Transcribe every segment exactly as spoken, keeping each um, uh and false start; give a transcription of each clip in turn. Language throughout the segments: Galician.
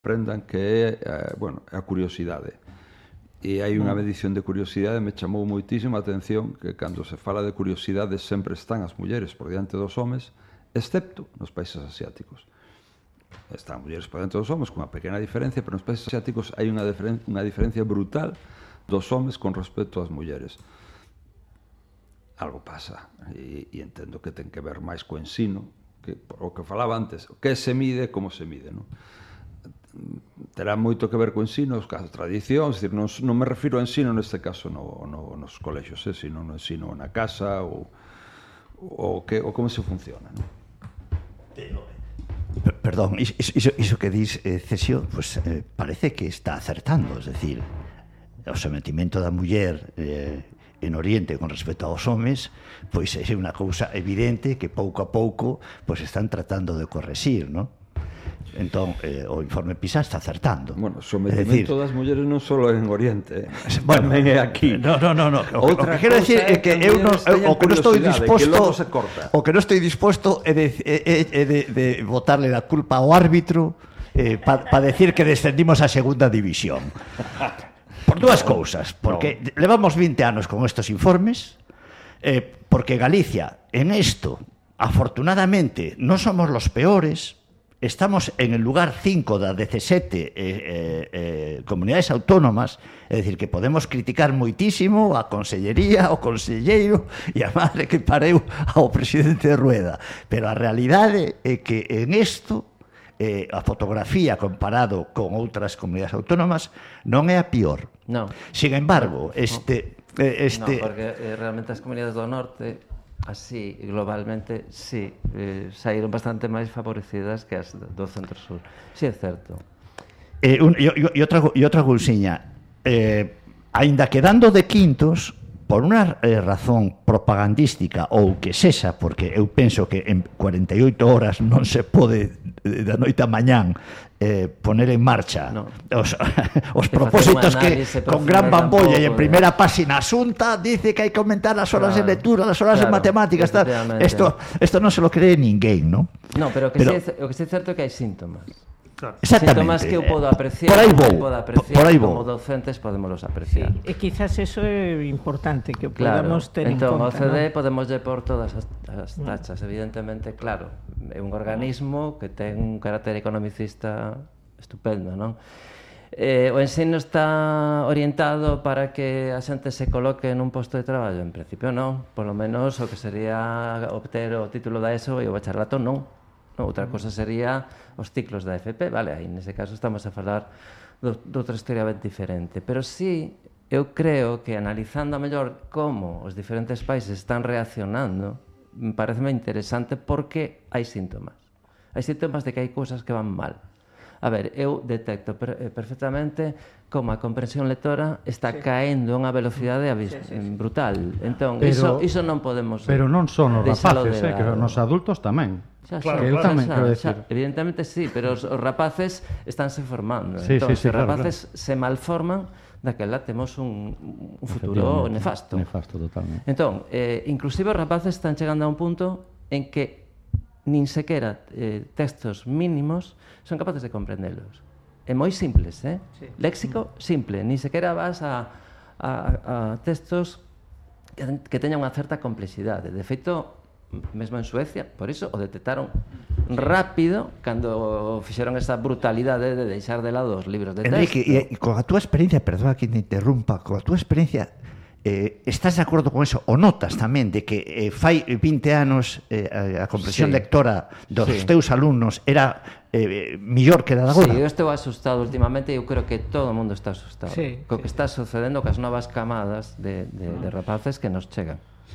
aprendan que é, eh, bueno, a curiosidade. E hai unha medición de curiosidade, me chamou moitísima a atención que cando se fala de curiosidade sempre están as mulleres por diante dos homes, excepto nos países asiáticos. Están mulleres por diante dos homes, con unha pequena diferencia, pero nos países asiáticos hai unha, diferen unha diferencia brutal dos homes con respecto ás mulleres. Algo pasa, e, e entendo que ten que ver máis co ensino, que, o que falaba antes, o que se mide, como se mide, non? Terá moito que ver co ensino, os casos, tradicións, decir, non, non me refiro ao ensino neste caso no, no, nos colexios, eh, sino no ensino na casa ou, ou, que, ou como se funciona, non? Perdón, iso, iso, iso que dis, eh, Cesio, pues, eh, parece que está acertando, es decir, o sometimento da muller eh, en Oriente con respecto aos homes, pois é unha cousa evidente que pouco a pouco pois están tratando de correxir, non? Entón, eh, o informe PISA está acertando. Bueno, o sometimento das mulleres non só en Oriente, eh. Bueno, tamén é aquí. No, no, no, no. O, o que quero decir é que eu non, o que non estou disposto, o que non estou disposto é de, é, é de, de botarle la culpa ao árbitro eh, para pa decir que descendimos a segunda división. Por dúas cousas, porque no. levamos vinte anos con estos informes, eh, porque Galicia, en esto, afortunadamente, non somos los peores. Estamos en el lugar cinco da dezasete eh, eh, eh, comunidades autónomas, é dicir, que podemos criticar moitísimo a Consellería, ao Conselleiro e a madre que pareu ao presidente de Rueda. Pero a realidade é que en isto, eh, a fotografía comparado con outras comunidades autónomas non é a pior. Non. Sin embargo, este... Eh, este... Non, porque eh, realmente as comunidades do norte... así, globalmente, sí, eh, saíron bastante máis favorecidas que as do centro-sur. Sí, é certo. Eh, un, e, e, outra, e outra cousiña, eh, aínda quedando de quintos, por unha eh, razón propagandística ou que sexa, porque eu penso que en cuarenta e oito horas non se pode da noite a mañán eh, poner en marcha no. os, os propósitos que con gran bambolla e en primeira página asunta dice que hai que aumentar as horas claro, de lectura, as horas claro, de matemáticas tal. Esto, esto non se lo cree ninguén, ¿no? No, pero o que, pero, sí, o que sí é certo é que hai síntomas. Claro. Síntomas que eu podo apreciar, por aí vou, podo apreciar por aí como docentes podémoslos apreciar. Sí, e quizás eso é importante que podamos claro. ter entón, en conta. Entón, o C D ¿no? podemos lle por todas as, as tachas, evidentemente, claro, é un organismo que ten un carácter economicista estupendo, non? Eh, o ensino está orientado para que a xente se coloque nun posto de traballo? En principio non, polo menos o que sería obter o título da ESO e o bacharelato non. No, outra cosa sería os ciclos da F P, vale, aí nese caso estamos a falar de outra historia ben diferente, pero sí, eu creo que analizando a mellor como os diferentes países están reaccionando, me parece interesante porque hai síntomas. Hai síntomas de que hai cousas que van mal. A ver, eu detecto per perfectamente como a comprensión lectora está sí. caendo a unha velocidade sí, sí, sí. brutal. Entón, pero, iso, iso non podemos... Pero non son os rapaces, eh, que nos adultos tamén. Xa, claro, xa, eu xa, tamén xa, quero xa, decir. evidentemente sí, pero os, os rapaces estánse formando. Sí, entón, sí, sí, se os claro, rapaces claro. se malforman, daquela temos un, un futuro nefasto. Nefasto, totalmente. Entón, eh, inclusive os rapaces están chegando a un punto en que nin sequera eh, textos mínimos son capaces de comprendelos. É moi simples, eh? Sí. Léxico simple, nin sequera vas a, a, a textos que, que teñan unha certa complexidade. De feito, mesmo en Suecia, por iso o detectaron rápido cando fixeron esa brutalidade de deixar de lado os libros de texto. Enrique, e con a túa experiencia, perdona que te interrumpa, con a túa experiencia, eh, estás de acordo con eso? O notas tamén de que eh, fai vinte anos eh, a comprensión sí. lectora dos sí. teus alumnos era eh, millor que era de agora? Sí, eu estou asustado últimamente e eu creo que todo o mundo está asustado sí, co que sí. está sucedendo cas novas camadas de, de, de rapaces que nos chegan.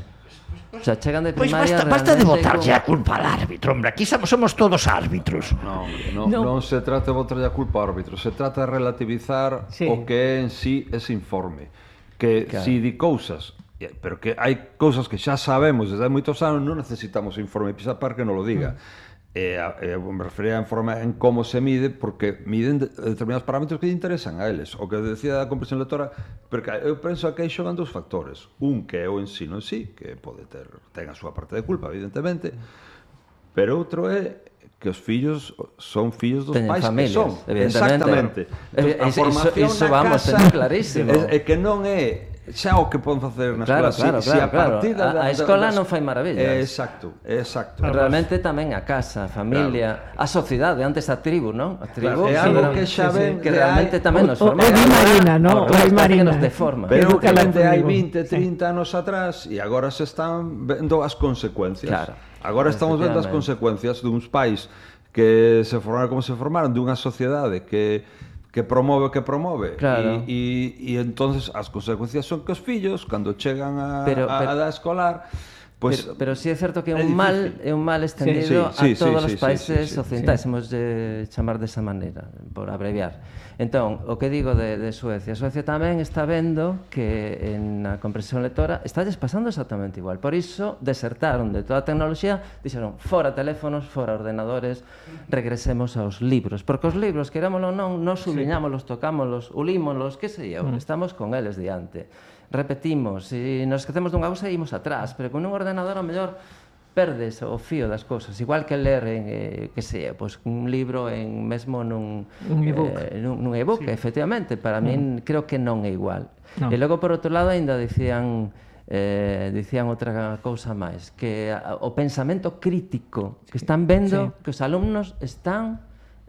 O sea, chegan de primaria... Pois pues basta, basta de botarlle a culpa al árbitro, hombre. Aquí somos, somos todos árbitros. No, no, no. non se trata de botarlle a culpa ao árbitro, se trata de relativizar sí. o que é en sí ese informe. Que claro. si di cousas, pero que hai cousas que xa sabemos desde hai moitos anos, non necesitamos informe PISA para que non lo diga. Mm. Eh, eh, me refería a informe en como se mide, porque miden de, determinados parámetros que interesan a eles. O que decía da comprensión lectora, porque eu penso que aí xogan dos factores. Un que é o ensino en sí, que pode ter ten a súa parte de culpa, evidentemente, pero outro é que os fillos son fillos dos Teñen pais familias, que son. evidentemente. Exactamente. Entón, a formación iso, iso na vamos, casa teñen clarísimo. é, é que non é xa o que poden facer na claro, escola. claro, si, claro, si a partir claro. da, A, a escola das, non fai maravillas. É, exacto, é exacto. Realmente tamén a casa, a familia, claro. A sociedade, antes a tribu, non? A tribu, claro, é algo que xa ven que realmente tamén nos forma. O di Marina, non? O di Marina. Nos deforma. Pero que hai vinte, trinta anos atrás e agora se están vendo as consecuencias. Claro. Agora estamos vendo as consecuencias duns pais que se formaron como se formaron, dunha sociedade que que promove o que promove. Claro. E, e, e entonces as consecuencias son que os fillos, cando chegan a, pero, a, pero, a da escolar, pues, pero, pero si é certo que é un é mal é un mal extendido sí, sí, a todos sí, os sí, países sí, sí, occidentais, sí. hemos de chamar desa maneira, por abreviar. Entón, o que digo de, de Suecia, Suecia tamén está vendo que en a comprensión lectora estalles pasando exactamente igual. Por iso, desertaron de toda a tecnoloxía, dixeron, fora teléfonos, fora ordenadores, regresemos aos libros. Porque os libros, querámoslo ou non, nos subiñámolos, tocámolos, ulímolos, que sei eu, estamos con eles diante. Repetimos, se nos esquecemos dunha cousa, imos atrás, pero con un ordenador, ao mellor, perdes o fío das cousas, igual que ler en, eh, que sei, pues, un libro en mesmo nun un ebook, eh, nun, nun ebook sí. Efectivamente, para min creo que non é igual. No. E logo, por outro lado, ainda dicían eh, dicían outra cousa máis, que a, o pensamento crítico, que están vendo sí. que os alumnos están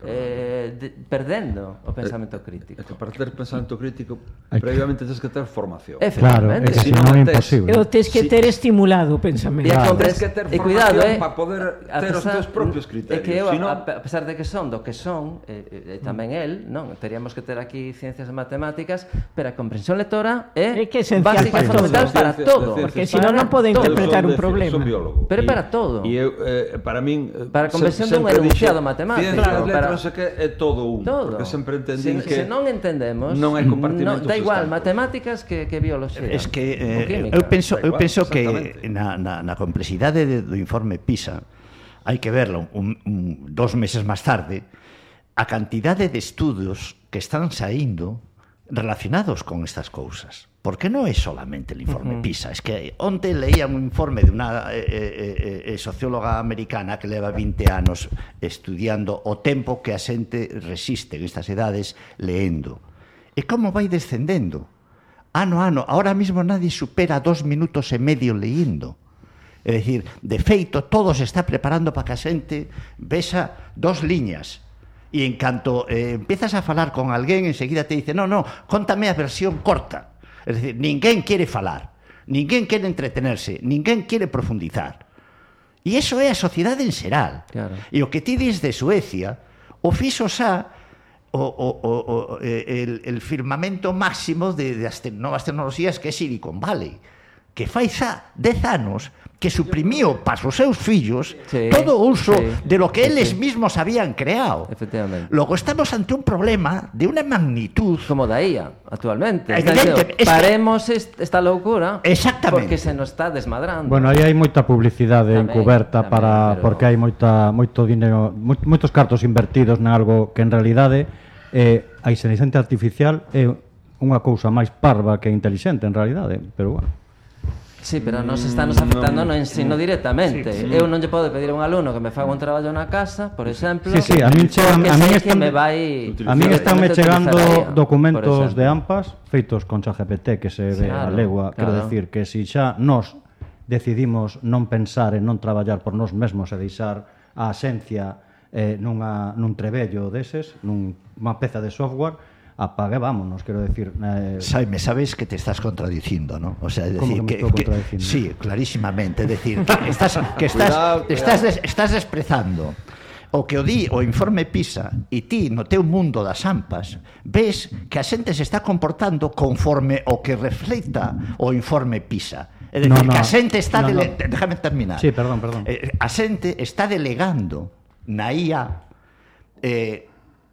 eh, de, perdendo o pensamento crítico. É que para ter pensamento crítico previamente tens que ter formación. Claro, é que si non é imposible. E o tens que ter estimulado o pensamento. Claro. Tens que ter e cuidado, eh, para poder ter os teus propios criterios. É que eu, Sino... a, a pesar de que son do que son, e, e tamén el, non, teríamos que ter aquí ciencias e matemáticas, pero a comprensión lectora é, é que é básica e fundamental para todo, porque senón non pode interpretar un problema. Pero para todo. E eu, eh, para min, para a comprensión dun enunciado matemático, claro, non sei que é todo un, todo. Porque sempre entendín se, que se non entendemos, non hai compartimentos. No, da igual matemáticas que, que biología. Es que eh, eu penso, eu penso que na, na, na complexidade de, do informe PISA hai que verlo un, un, dos meses máis tarde, a cantidade de estudos que están saindo relacionados con estas cousas. Porque non é solamente el informe uh -huh. PISA, es que onte leía un informe de unha eh, eh, eh, socióloga americana que leva vinte anos estudiando o tempo que a xente resiste en estas edades leendo. E como vai descendendo? Ano a ano, ahora mismo nadie supera dos minutos e medio leyendo. É dicir, de feito, todo se está preparando para que a xente vexa dos liñas. E en canto eh, empiezas a falar con alguén, enseguida te dice, no, no, contame a versión corta. É dicir, ninguén quere falar, ninguén quere entretenerse, ninguén quere profundizar. E iso é a sociedade en xeral. Claro. E o que ti dis de Suecia, o fixo xa o, o, o, o, el, el firmamento máximo de, de as te, novas tecnoloxías que é Silicon Valley, que fai xa dez anos que suprimiu para os seus fillos sí, todo o uso sí, de lo que eles sí. mismos habían creado. Efectivamente. Logo estamos ante un problema de unha magnitud como da I A actualmente. Evidente, diciendo, paremos que... esta loucura. Exactamente. Porque se nos está desmadrando. Bueno, aí hai moita publicidade tamén, encuberta tamén, para pero... porque hai moita moito dinero, moitos cartos invertidos en algo que en realidade eh, a inteligencia artificial é unha cousa máis parva que intelixente en realidade, pero bueno. Sí, pero nos está nos afectando no, no ensino directamente. Sí, sí. Eu non lle podo pedir a un alumno que me faga un traballo na casa, por exemplo. Sí, sí, a min chegan, a min están me vai a min están me chegando documentos de AMPAs feitos con ChatGPT que se ve claro, a legua, claro. Quero decir que si xa nós decidimos non pensar e non traballar por nós mesmos e deixar a esencia eh, nunha, nun trebello deses, nunha peza de software, apague, vámonos, quero decir eh... Saime, sabes que te estás contradicindo, ¿no? O sea, es decir, que, que, que sí, clarísimamente, es decir, que estás que estás cuidado, estás des, estás desprezando o que o di o informe PISA e ti no teu mundo das AMPAs ves que a xente se está comportando conforme o que reflecta o informe PISA. É dicir, no, no, que a xente está no, dele... no. déjame terminar. Sí, perdón, perdón. Eh, a xente está delegando na I A eh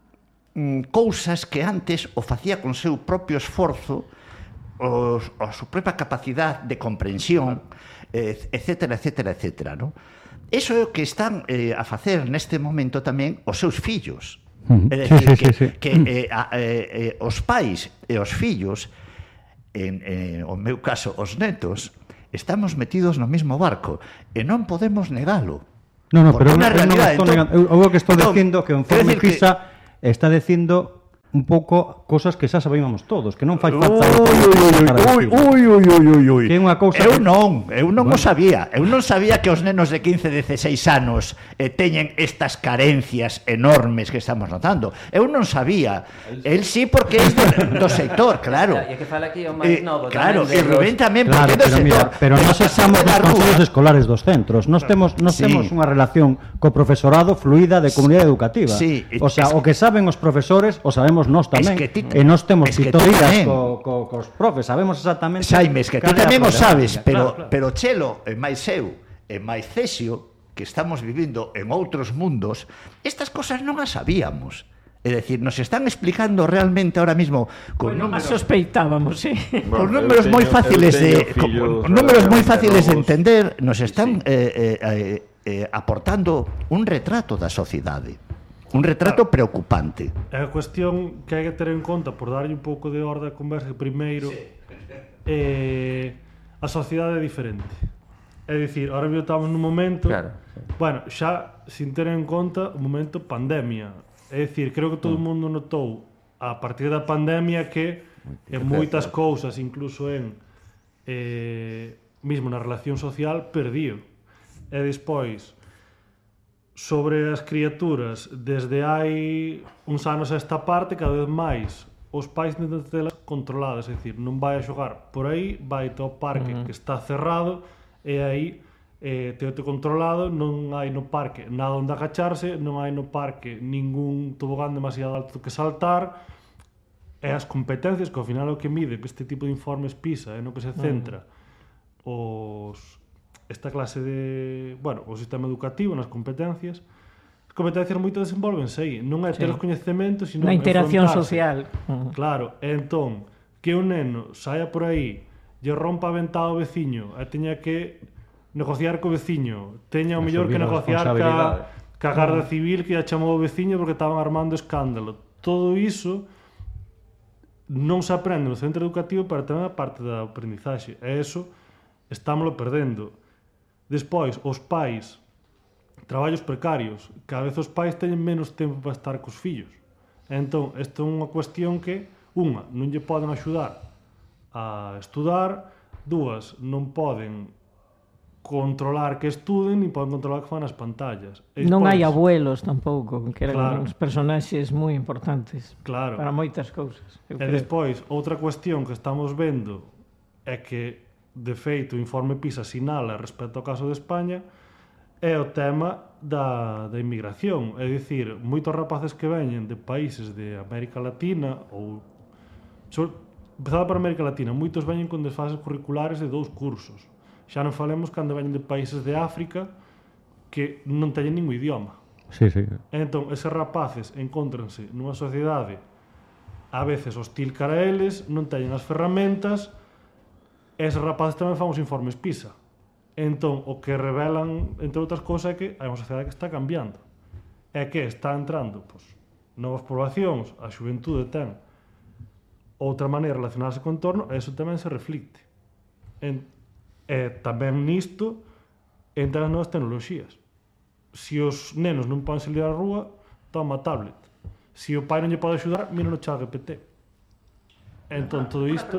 cousas que antes o facía con seu propio esforzo, os, a súa propia capacidade de comprensión, eh, etcétera, etcétera, etcétera, ¿no? Eso é o que están eh, a facer neste momento tamén os seus fillos. Uh-huh. É dicir, sí, sí, que, sí, sí. que eh, a, eh, os pais e os fillos, en, en o meu caso, os netos, estamos metidos no mesmo barco e non podemos negalo. No, no, pero unha realidade. O que estou dicindo que o informe PISA está dicindo un pouco cosas que xa sabíamos todos, que non fai falta ui, ui, ui, ui, ui, ui. Que é unha cousa eu non, eu non bueno. o sabía. Eu non sabía que os nenos de quince, dieciséis anos eh, teñen estas carencias enormes que estamos notando. Eu non sabía. El sí porque é do, do sector, claro. E que fala aquí o máis novo. Claro, e Rubén tamén claro, porque é do pero sector. Mira, pero nós estamos nos consellos escolares dos centros. Nós temos, nós sí. temos unha relación co profesorado fluida de comunidade educativa. Sí. O sea, o que saben os profesores, o sabemos nós tamén, es que ti, e nós temos historias co, co, cos profes, sabemos exactamente. Saime, es que ti tamén o sabes, pero, claro, claro. pero Chelo, e máis eu, e máis Cesio, que estamos vivindo en outros mundos, estas cosas non as sabíamos. É dicir, nos están explicando realmente ahora mismo con bueno, números... sospeitábamos, sí. Con bueno, números moi fáciles de con, con números moi fáciles de entender, nos están sí. eh, eh, eh, aportando un retrato da sociedade. Un retrato claro. preocupante. É a cuestión que hai que ter en conta, por darlle un pouco de orde a conversa, que primeiro, sí. eh, a sociedade é diferente. É dicir, ahora mesmo estamos nun momento, claro, sí. bueno, xa sin ter en conta o momento pandemia. É dicir, creo que todo o mundo notou a partir da pandemia que en moitas cousas, incluso en eh, mesmo na relación social, perdiu. E despois, sobre as criaturas, desde hai uns anos a esta parte, cada vez máis os pais intentan telas controladas, é dicir, non vai a xogar por aí, vai ao parque uh -huh. que está cerrado, e aí eh, teote controlado, non hai no parque nada onde agacharse, non hai no parque ningún tobogán demasiado alto que saltar, e as competencias, que ao final é o que mide que este tipo de informes PISA, é no que se centra uh -huh. os... esta clase de, bueno, o sistema educativo nas competencias. As competencias moito desenvolvense aí, non é ter sí. os coñecementos, sino na interacción social. Uh -huh. Claro, e entón, que un neno saia por aí, lle rompa a ventá ao veciño, e teña que negociar co veciño, teña o mellor que negociar ca, ca Garda Civil que a chamou o veciño porque estaban armando escándalo. Todo iso non se aprende no centro educativo para ter a parte da aprendizaxe, e iso estámoslo perdendo. Despois, os pais, traballos precarios, cada vez os pais teñen menos tempo para estar cos fillos. Entón, esta é unha cuestión que, unha, non lle poden axudar a estudar, dúas, non poden controlar que estuden, nin poden controlar que fan as pantallas. E non hai abuelos tampouco, que eran claro. uns personaxes moi importantes claro. para moitas cousas. E creo. Despois, outra cuestión que estamos vendo é que de feito, o informe PISA sinala respecto ao caso de España é o tema da, da inmigración. É dicir, moitos rapaces que veñen de países de América Latina ou... Empezado por América Latina, moitos veñen con desfases curriculares de dous cursos. Xa non falemos cando veñen de países de África que non teñen ningún idioma. Sí, sí. Entón, eses rapaces encóntranse nunha sociedade a veces hostil cara a eles, non teñen as ferramentas. Eses rapaces tamén fan os informes PISA. Entón, o que revelan, entre outras cousas, é que hai unha sociedade que está cambiando. É que está entrando pois, novas poblacións, a xuventude ten outra maneira de relacionarse co entorno, e iso tamén se reflicte. En, e tamén nisto entran as novas tecnoloxías. Se os nenos non poden salir á rúa, toma a tablet. Se o pai non lle pode axudar, mira no chat G P T. Entón, todo isto...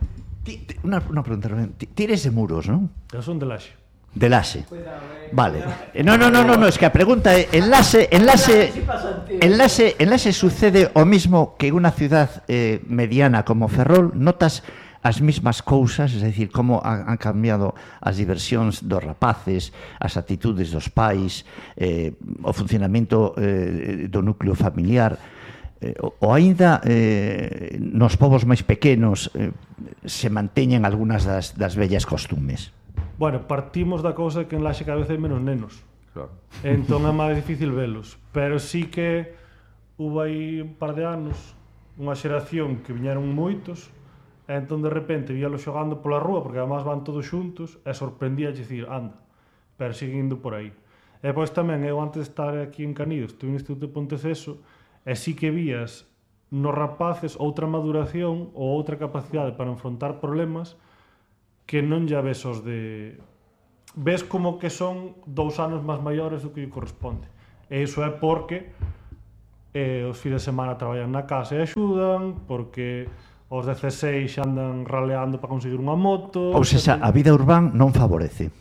Una, una pregunta, ti eres de Muros, non? Eu son de Laxe. De Laxe. Vale. No, no, no, no, no, es que a pregunta é en Laxe, en Laxe, en Laxe, en Laxe sucede o mismo que en unha ciudad eh, mediana como Ferrol, notas as mismas cousas, é dicir, como han, han cambiado as diversións dos rapaces, as actitudes dos pais, eh, o funcionamento eh, do núcleo familiar, eh, ou aínda eh, nos povos máis pequenos eh, se manteñen algunhas das, das vellas costumes. Bueno, partimos da cousa que en Laxe cada vez hai menos nenos. Claro. Entón é máis difícil velos. Pero sí que hubo aí un par de anos unha xeración que viñeron moitos, e entón de repente víalos xogando pola rúa, porque además van todos xuntos, e sorprendía dicir, anda, pero siguen indo por aí. E pois tamén, eu antes de estar aquí en Canido, estuve no Instituto de Ponteceso, e sí que vías nos rapaces outra maduración ou outra capacidade para enfrontar problemas que non ya ves os de ves como que son dous anos máis maiores do que lle corresponde. E iso é porque eh, os fins de semana traballan na casa e axudan, porque os dezaseis andan raleando para conseguir unha moto... Ou seja, a vida urbana non favorece.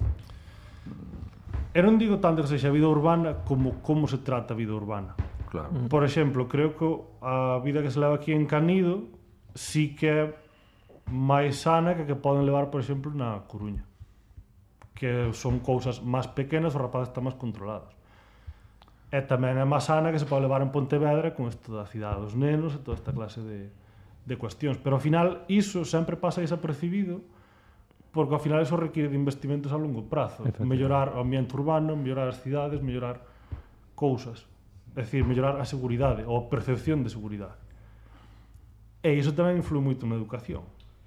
Eu non digo tanto que sexa a vida urbana como como se trata a vida urbana. Claro. Por exemplo, creo que a vida que se leva aquí en Canido sí que é máis sana que que poden levar, por exemplo, na Coruña, que son cousas máis pequenas, os rapaces están máis controlados. E tamén é máis sana que se pode levar en Pontevedra con isto da cidade dos nenos e toda esta clase de, de cuestións. Pero ao final iso sempre pasa desapercibido, porque ao final iso requiere de investimentos a longo prazo. Mellorar o ambiente urbano, mellorar as cidades, mellorar cousas. É dicir, mellorar a seguridade ou a percepción de seguridade. E iso tamén influi moito na educación.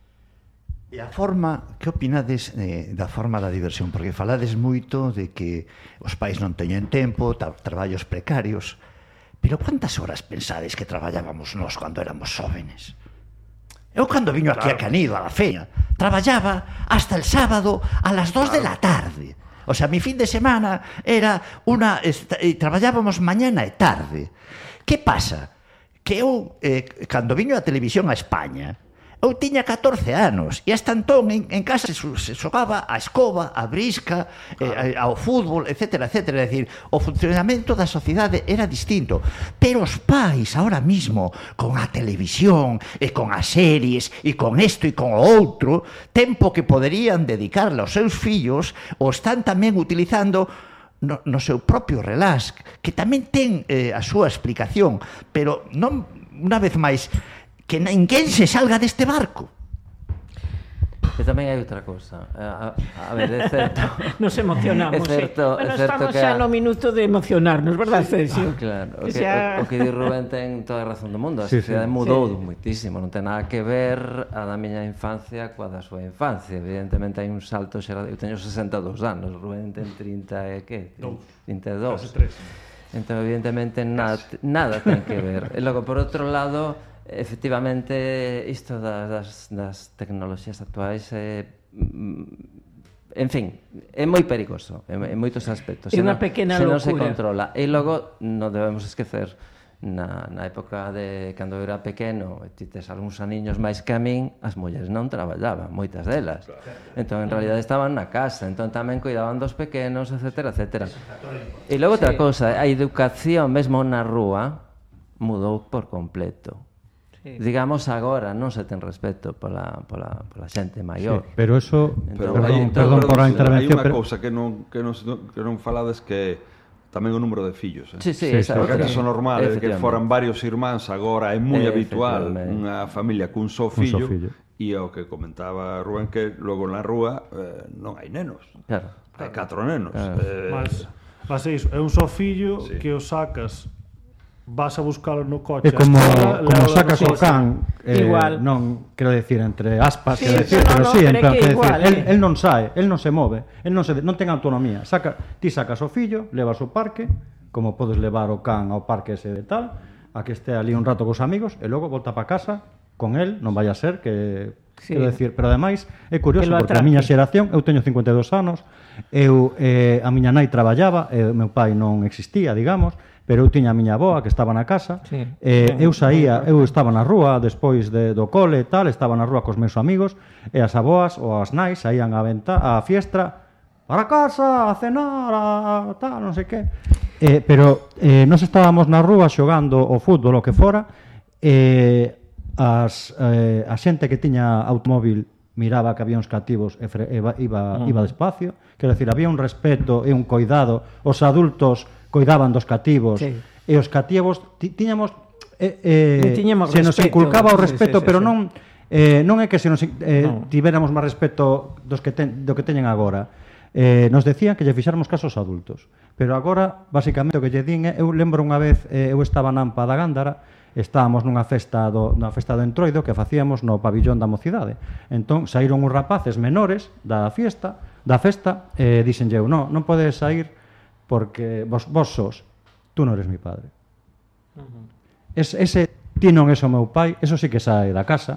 E a forma, que opinades eh, da forma da diversión? Porque falades moito de que os pais non teñen tempo, tra traballos precarios, pero quantas horas pensades que traballábamos nós cando éramos xóvenes? Eu cando viño aquí claro. a Canido, a la feña, traballaba hasta el sábado a las dos claro. de la tarde. O sea, mi fin de semana era una... Eh, traballábamos mañana e tarde. Que pasa? Que eu, eh, cando viño a televisión a España, eu tiña catorce anos e hasta entón en, en casa se, se xogaba a escoba, a brisca, eh, ao fútbol, etcétera, etcétera. É dicir, o funcionamento da sociedade era distinto. Pero os pais, ahora mismo, con a televisión e con as series e con isto e con o outro, tempo que poderían dedicarle aos seus fillos, o están tamén utilizando no, no seu propio relax, que tamén ten eh, a súa explicación, pero non, unha vez máis, que ninguén se salga deste barco. E tamén hai outra cousa. A, a ver, é certo. Nos emocionamos. É certo, eh. Bueno, é certo estamos que xa a... no minuto de emocionarnos, verdad, Celso? Ah, claro. O que, xa... o, o que di Rubén ten toda a razón do mundo. A sí, sociedade sí. mudou sí. moitísimo. Non ten nada que ver a da miña infancia coa da súa infancia. Evidentemente hai un salto xeral. Eu teño sesenta e dous anos. Rubén ten trinta e que? trinta e dous. Entón, evidentemente, nada, nada ten que ver. E logo, por outro lado... Efectivamente, isto das, das tecnoloxías actuais é, en fin, é moi perigoso en moitos aspectos. É unha pequena locura. Se non se controla. E logo, non debemos esquecer, na, na época de cando eu era pequeno, e ti tes algúns aniños máis que a min, as mulleres non traballaban, moitas delas. Entón, en realidad, estaban na casa, entón tamén cuidaban dos pequenos, etcétera, etcétera. E logo outra cousa, a educación mesmo na rúa mudou por completo. Sí. Digamos agora non se ten respeto pola, pola, pola xente maior. Sí, pero eso, pero perdón, hay, perdón, perdón por a intervención, hai unha pero... cousa que non, que, non, que non falades que tamén o número de fillos, eh? Sí, sí, sí, porque é caso normal é que foran varios irmáns, agora é moi habitual unha familia cun só fillo, fillo. E o que comentaba Rubén, que logo na rúa eh, non hai nenos, claro. hai catro nenos. Claro. Eh... Mas, mas é iso, é un só fillo sí. que o sacas, vas a buscalo no coche. É como, escola, como sacas o can, eh, igual. Non, quero decir, entre aspas, sí, quero decir, no, pero no, sí, pero en plan, que igual, decir, eh. el, el non sae, el non se move, el non, se, non ten autonomía. Saca, ti sacas o fillo, levas o parque, como podes levar o can ao parque ese de tal, a que este ali un rato cos amigos, e logo volta para casa con el, non vai a ser que... Sí. Quero decir, pero ademais é curioso porque a miña xeración, eu teño cincuenta e dous anos, eu eh, a miña nai traballaba, e o meu pai non existía, digamos, pero eu tiña a miña avoa que estaba na casa, sí. eh, eu saía, eu estaba na rúa despois de, do cole e tal, estaba na rúa cos meus amigos, e as avoas ou as nais saían a venta, a fiestra, para casa, a cenar, a tal, non sei que. Eh, pero eh, nos estábamos na rúa xogando o fútbol o que fora, e as, eh, a xente que tiña automóvil miraba que había uns cativos e fre, e iba, uh-huh. iba despacio, quero decir, había un respeto e un coidado, os adultos coidaban dos cativos, sí. E os cativos ti, tiñamos eh, eh, se nos inculcaba o respeto, sí, sí, sí, pero sí. non eh, non é que se nos eh, no. tivéramos máis respeto dos que ten, do que teñen agora. Eh, nos decían que lle fixáramos caso aos adultos, pero agora, basicamente, o que lle din é, eu lembro unha vez, eh, eu estaba na Ampa da Gándara, estábamos nunha festa do, na festa do Entroido que facíamos no pabillón da mocidade. Entón, saíron uns rapaces menores da fiesta, da festa, e dixenlle eu, no, non podes sair porque vos, vos sos, tú non eres mi padre. Uh-huh. Es, ese, ti non és o meu pai, eso sí que sae da casa,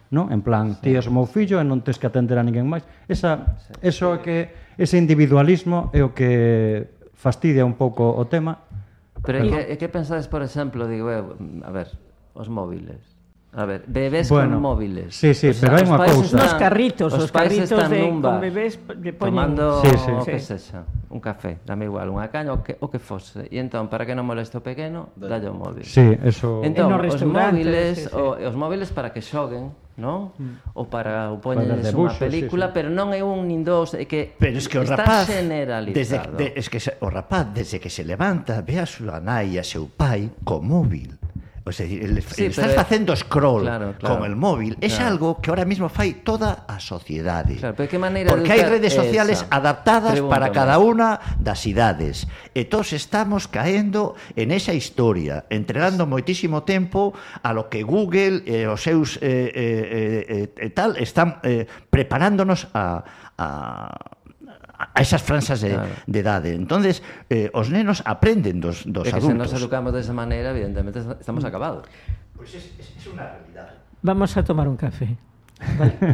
non? En plan, ti és o meu fillo e non tes que atender a ninguén máis. Esa, eso é que, ese individualismo é o que fastidia un pouco o tema. Pero é que, que pensades, por exemplo, digo, eu, a ver, os móviles. A ver, bebés bueno, con móviles. Sí, sí, o sea, pero hai unha cousa. Nos carritos, os, os carritos de, con bebés de poñen... Tomando sí, sí. o que sexa, un café, dame igual, unha caña, o que, o que fose. E entón, para que non moleste o pequeno, dalle o móvil. Sí, eso... Entón, os móviles, sí, sí. O, os móviles para que xoguen, non? Mm. Ou para o poñeles unha película, sí, sí. Pero non é un nin dos, é que, pero es que o está rapaz, generalizado. Desde, de, es que o rapaz, desde que se levanta, ve a súa nai e a seu pai co móvil. O sea, el, sí, el estás facendo scroll, claro, claro, con el móvil. Es claro. Algo que ahora mismo fai toda a sociedade. Claro, pero que maneira porque hai redes sociales esa. Adaptadas Pregúntame. Para cada unha das idades. E todos estamos caendo en esa historia, entregando moitísimo tempo a lo que Google e eh, os seus eh, eh, eh, eh, tal están eh, preparándonos a... a a esas franxas de, claro. de idade. Entonces, eh, os nenos aprenden dos, dos é que adultos. Se nos educamos desa maneira, evidentemente estamos acabados. Pois pues es, es, es unha realidade. Vamos a tomar un café. Vale.